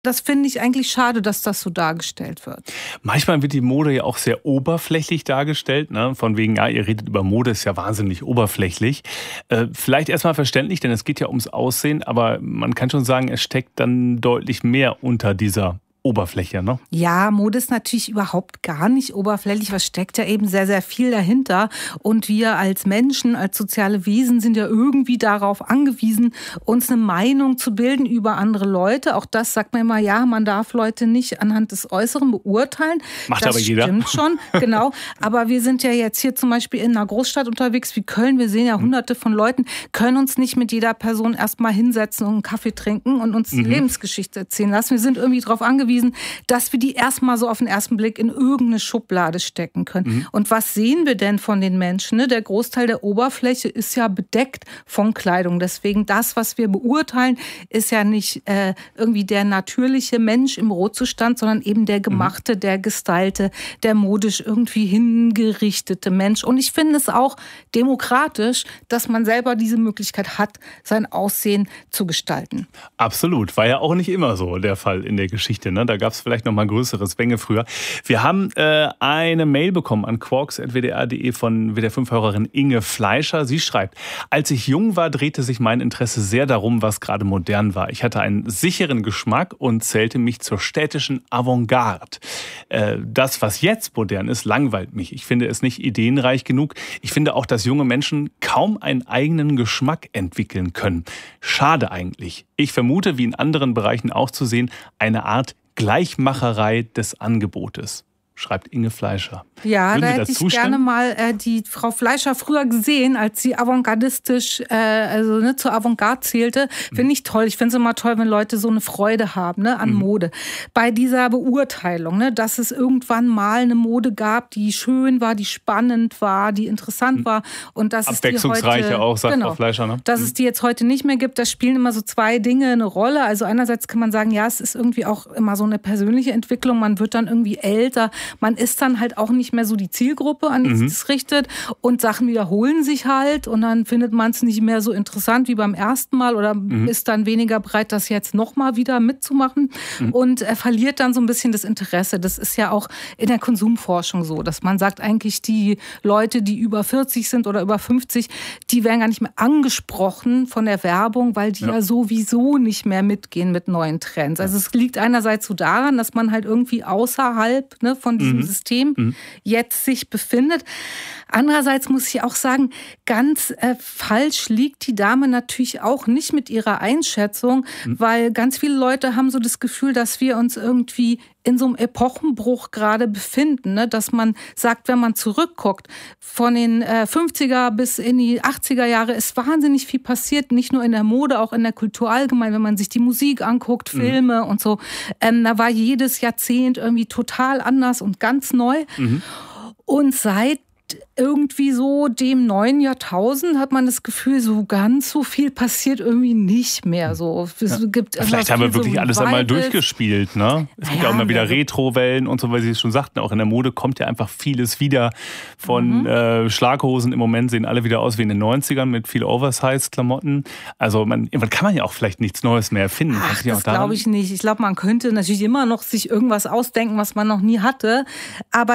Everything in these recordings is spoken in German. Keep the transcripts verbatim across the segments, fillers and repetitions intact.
Das finde ich eigentlich schade, dass das so dargestellt wird. Manchmal wird die Mode ja auch sehr oberflächlich dargestellt. Ne? Von wegen, ja, ihr redet über Mode, ist ja wahnsinnig oberflächlich. Äh, vielleicht erstmal verständlich, denn es geht ja ums Aussehen. Aber man kann schon sagen, es steckt dann deutlich mehr unter dieser Oberfläche, ne? Ja, Mode ist natürlich überhaupt gar nicht oberflächlich. Was steckt ja eben sehr, sehr viel dahinter. Und wir als Menschen, als soziale Wesen sind ja irgendwie darauf angewiesen, uns eine Meinung zu bilden über andere Leute. Auch das sagt man immer, ja, man darf Leute nicht anhand des Äußeren beurteilen. Macht das aber jeder. Stimmt schon, genau. Aber wir sind ja jetzt hier zum Beispiel in einer Großstadt unterwegs wie Köln. Wir sehen ja hunderte von Leuten, können uns nicht mit jeder Person erstmal hinsetzen und einen Kaffee trinken und uns die mhm. Lebensgeschichte erzählen lassen. Wir sind irgendwie darauf angewiesen, dass wir die erstmal so auf den ersten Blick in irgendeine Schublade stecken können. Mhm. Und was sehen wir denn von den Menschen? Ne? Der Großteil der Oberfläche ist ja bedeckt von Kleidung. Deswegen das, was wir beurteilen, ist ja nicht äh, irgendwie der natürliche Mensch im Rohzustand, sondern eben der gemachte, der gestylte, der modisch irgendwie hingerichtete Mensch. Und ich finde es auch demokratisch, dass man selber diese Möglichkeit hat, sein Aussehen zu gestalten. Absolut. War ja auch nicht immer so der Fall in der Geschichte, ne? Da gab es vielleicht noch mal ein größeres Wänge früher. Wir haben äh, eine Mail bekommen an quarks punkt w d r punkt d e von W D R fünf-Hörerin Inge Fleischer. Sie schreibt, als ich jung war, drehte sich mein Interesse sehr darum, was gerade modern war. Ich hatte einen sicheren Geschmack und zählte mich zur städtischen Avantgarde. Äh, das, was jetzt modern ist, langweilt mich. Ich finde es nicht ideenreich genug. Ich finde auch, dass junge Menschen kaum einen eigenen Geschmack entwickeln können. Schade eigentlich. Ich vermute, wie in anderen Bereichen auch zu sehen, eine Art Gleichmacherei des Angebotes, schreibt Inge Fleischer. Ja, Würden da hätte ich zustimmen? gerne mal äh, die Frau Fleischer früher gesehen, als sie avantgardistisch, äh, also ne, zur Avantgarde zählte. Finde mhm. ich toll. Ich finde es immer toll, wenn Leute so eine Freude haben, ne, an mhm. Mode. Bei dieser Beurteilung, ne, dass es irgendwann mal eine Mode gab, die schön war, die spannend war, die interessant mhm. war. Und dass abwechslungsreiche es die heute, auch, sagt genau, Frau Fleischer. Ne? Dass mhm. es die jetzt heute nicht mehr gibt, da spielen immer so zwei Dinge eine Rolle. Also einerseits kann man sagen, ja, es ist irgendwie auch immer so eine persönliche Entwicklung. Man wird dann irgendwie älter. Man ist dann halt auch nicht mehr so die Zielgruppe, an die mhm. es richtet. Und Sachen wiederholen sich halt. Und dann findet man es nicht mehr so interessant wie beim ersten Mal oder mhm. ist dann weniger bereit, das jetzt nochmal wieder mitzumachen. Mhm. Und er verliert dann so ein bisschen das Interesse. Das ist ja auch in der Konsumforschung so, dass man sagt, eigentlich die Leute, die über vierzig sind oder über fünfzig, die werden gar nicht mehr angesprochen von der Werbung, weil die ja, ja sowieso nicht mehr mitgehen mit neuen Trends. Also es liegt einerseits so daran, dass man halt irgendwie außerhalb, ne, von diesem mhm. System mhm. jetzt sich befindet. Andererseits muss ich auch sagen, ganz äh, falsch liegt die Dame natürlich auch nicht mit ihrer Einschätzung, mhm. weil ganz viele Leute haben so das Gefühl, dass wir uns irgendwie in so einem Epochenbruch gerade befinden, ne? Dass man sagt, wenn man zurückguckt, von den äh, fünfziger bis in die achtziger Jahre ist wahnsinnig viel passiert, nicht nur in der Mode, auch in der Kultur allgemein, wenn man sich die Musik anguckt, Filme mhm. und so. Ähm, da war jedes Jahrzehnt irgendwie total anders und ganz neu. Mhm. Und seit irgendwie so dem neuen Jahrtausend hat man das Gefühl, so ganz so viel passiert irgendwie nicht mehr. So, es ja. gibt Vielleicht haben wir wirklich so alles einmal durchgespielt. Ne? Es naja, gibt ja auch immer wieder Retrowellen und so, weil Sie es schon sagten, auch in der Mode kommt ja einfach vieles wieder. Von mhm. äh, Schlaghosen im Moment sehen alle wieder aus wie in den neunzigern mit viel Oversize-Klamotten. Also man, irgendwann kann man ja auch vielleicht nichts Neues mehr erfinden. Ach, das glaube ich nicht. Ich glaube, man könnte natürlich immer noch sich irgendwas ausdenken, was man noch nie hatte. Aber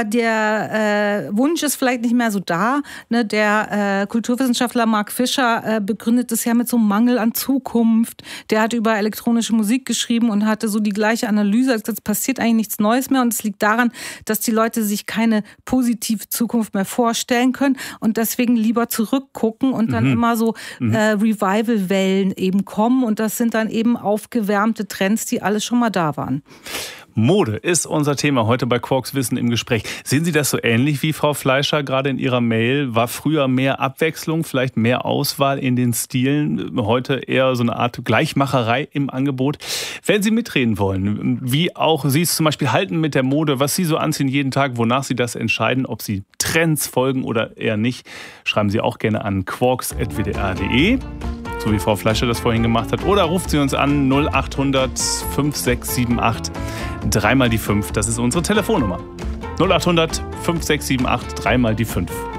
der äh, Wunsch ist vielleicht nicht mehr so da. Ne, der äh, Kulturwissenschaftler Mark Fischer äh, begründet es ja mit so einem Mangel an Zukunft. Der hat über elektronische Musik geschrieben und hatte so die gleiche Analyse. Also es passiert eigentlich nichts Neues mehr und es liegt daran, dass die Leute sich keine positive Zukunft mehr vorstellen können und deswegen lieber zurückgucken und dann mhm. immer so mhm. äh, Revival-Wellen eben kommen und das sind dann eben aufgewärmte Trends, die alle schon mal da waren. Mode ist unser Thema heute bei Quarks Wissen im Gespräch. Sehen Sie das so ähnlich wie Frau Fleischer gerade in ihrer Mail? War früher mehr Abwechslung, vielleicht mehr Auswahl in den Stilen? Heute eher so eine Art Gleichmacherei im Angebot? Wenn Sie mitreden wollen, wie auch Sie es zum Beispiel halten mit der Mode, was Sie so anziehen jeden Tag, wonach Sie das entscheiden, ob Sie Trends folgen oder eher nicht, schreiben Sie auch gerne an quarks punkt w d r punkt d e. So wie Frau Fleischer das vorhin gemacht hat. Oder ruft sie uns an null acht hundert fünf sechs sieben acht dreimal die fünf. Das ist unsere Telefonnummer. null acht hundert fünf sechs sieben acht dreimal die fünf.